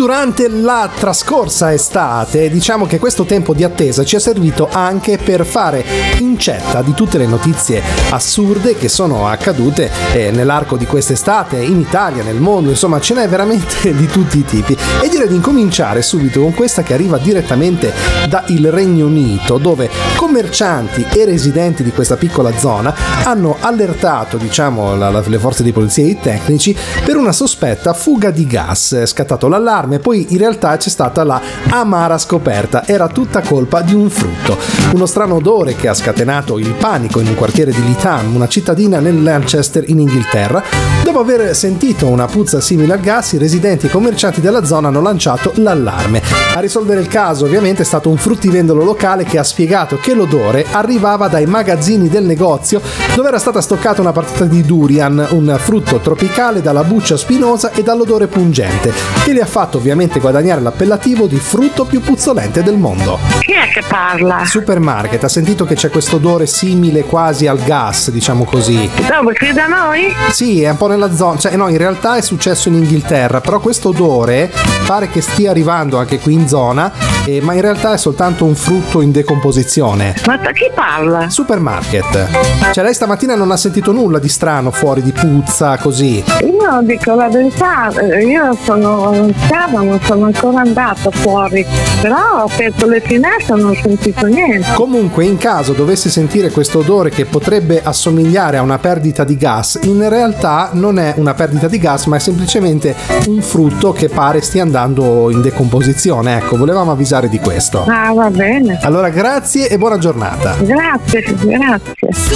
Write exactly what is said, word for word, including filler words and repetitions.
durante la trascorsa estate, diciamo che questo tempo di attesa ci è servito anche per fare incetta di tutte le notizie assurde che sono accadute eh, nell'arco di quest'estate in Italia, nel mondo, insomma ce n'è veramente di tutti i tipi. E direi di incominciare subito con questa che arriva direttamente dal Regno Unito, dove commercianti e residenti di questa piccola zona hanno allertato, diciamo, la, la, le forze di polizia e i tecnici per una sospetta fuga di gas. È scattato l'allarme, poi in realtà c'è stata la amara scoperta, era tutta colpa di un frutto. Uno strano odore che ha scatenato il panico in un quartiere di Lytham, una cittadina nel Lancaster in Inghilterra. Dopo aver sentito una puzza simile al gas, i residenti e i commercianti della zona hanno lanciato l'allarme. A risolvere il caso ovviamente è stato un fruttivendolo locale che ha spiegato che l'odore arrivava dai magazzini del negozio dove era stata stoccata una partita di durian, un frutto tropicale dalla buccia spinosa e dall'odore pungente, che gli ha fatto ovviamente guadagnare l'appellativo di frutto più puzzolente del mondo. Chi è che parla? Supermarket, ha sentito che c'è questo odore simile quasi al gas, diciamo così. Dove, qui da noi? Sì, è un po' nella zona, cioè no, in realtà è successo in Inghilterra, però questo odore pare che stia arrivando anche qui in zona, eh, ma in realtà è soltanto un frutto in decomposizione. Ma da chi parla? Supermarket. Cioè lei stamattina non ha sentito nulla di strano fuori, di puzza, così? Io dico la verità, io sono in casa, non sono ancora andata fuori, però ho aperto le finestre e non ho sentito niente. Comunque, in caso dovesse sentire questo odore che potrebbe assomigliare a una perdita di gas, in realtà non è una perdita di gas, ma è semplicemente un frutto che pare stia andando in decomposizione. Ecco, volevamo avvisare di questo. Ah, va bene. Allora, grazie e buona giornata. Grazie, grazie.